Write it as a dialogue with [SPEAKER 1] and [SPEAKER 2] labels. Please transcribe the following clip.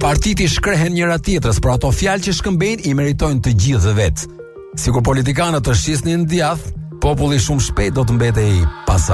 [SPEAKER 1] Partitë i shkrehen njëra tjetrës, por ato fjalë që shkëmbejnë i meritojnë të gjithë vetë. Sikur politikanët të shisnin djath, populli shumë shpejt do të mbetej pasa.